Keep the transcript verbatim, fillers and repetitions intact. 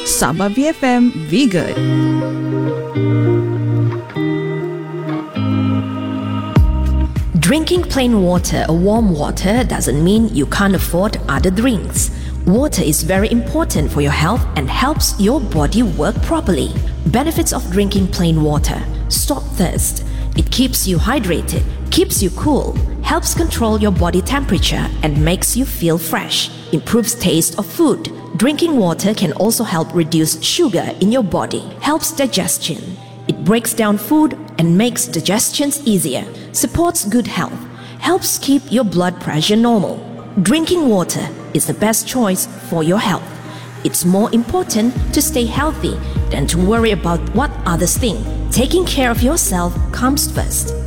Sabah V F M, we good. Drinking plain water or warm water doesn't mean you can't afford other drinks. Water is very important for your health and helps your body work properly. Benefits of drinking plain water: stop thirst. It keeps you hydrated, keeps you cool, helps control your body temperature and makes you feel fresh, improves taste of food. Drinking water can also help reduce sugar in your body, helps digestion. It breaks down food and makes digestions easier, supports good health, helps keep your blood pressure normal. Drinking water is the best choice for your health. It's more important to stay healthy than to worry about what others think. Taking care of yourself comes first.